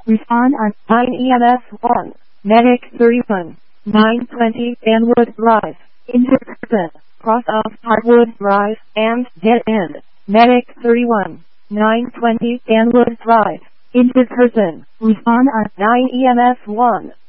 Respond on 9 EMS 1. Medic 31. 920 Danwood Drive. Injured person. Cross off Hardwood Drive and dead end. Medic 31. 920 Danwood Drive. Injured person. Respond on 9 EMS 1.